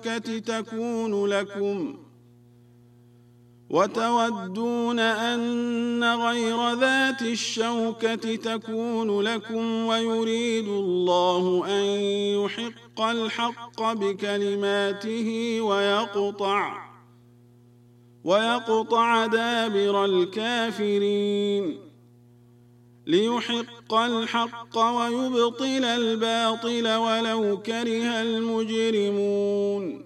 الشوكة تكون لكم وتودون أن غير ذات الشوكة تكون لكم ويريد الله أن يحق الحق بكلماته ويقطع دابر الكافرين ليحق الحق ويبطل الباطل ولو كره المجرمون